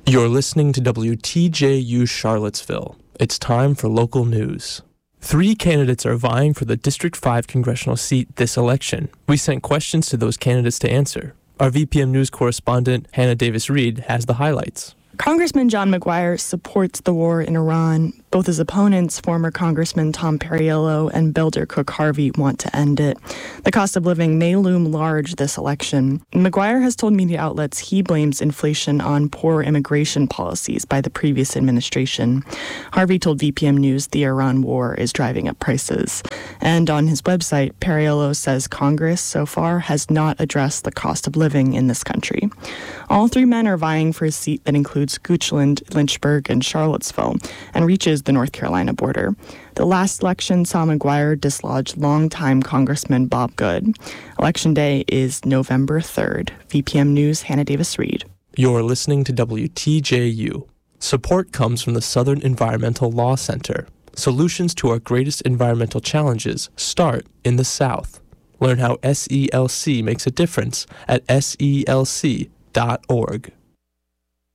You're listening to WTJU Charlottesville. It's time for local news. 3 candidates are vying for the District 5 congressional seat this election. We sent questions to those candidates to answer. Our VPM News correspondent, Hannah Davis-Reed, has the highlights. Congressman John McGuire supports the war in Iran. Both his opponents, former Congressman Tom Perriello and Builder Cook Harvey, want to end it. The cost of living may loom large this election. McGuire has told media outlets he blames inflation on poor immigration policies by the previous administration. Harvey told VPM News the Iran war is driving up prices. And on his website, Perriello says Congress so far has not addressed the cost of living in this country. All 3 men are vying for a seat that includes Goochland, Lynchburg, and Charlottesville, and reaches the North Carolina border. The last election saw McGuire dislodge longtime Congressman Bob Good. Election day is November 3rd. VPM News, Hannah Davis-Reed. You're listening to WTJU. Support comes from the Southern Environmental Law Center. Solutions to our greatest environmental challenges start in the South. Learn how SELC makes a difference at SELC.org.